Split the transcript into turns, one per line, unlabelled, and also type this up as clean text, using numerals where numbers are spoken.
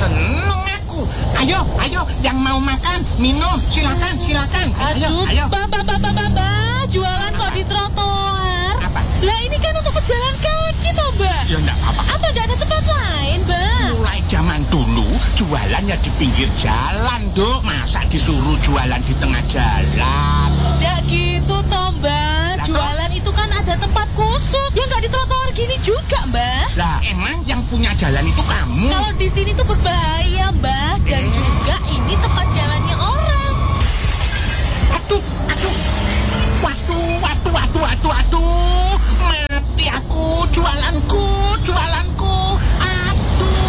seneng aku. Ayo, yang mau makan, minum, silakan.
Aduh,
Ayo.
Mbak, jualan kok di trotoar?
Apa?
Lah ini kan untuk pejalan kaki toh, Mbak.
Ya enggak apa-apa.
Apa nggak ada tempat lain, Mbak?
Mulai zaman dulu jualannya di pinggir jalan, Dok. Masa disuruh jualan di tengah jalan?
Nggak gitu toh, Mbak.
Lah,
Jualan itu kan ada tempat khusus. Ya nggak di trotoar gini juga, Mbak.
Lah, emang yang punya jalan itu kamu?
Kalau di sini tuh berbahaya, Mbak. Dan juga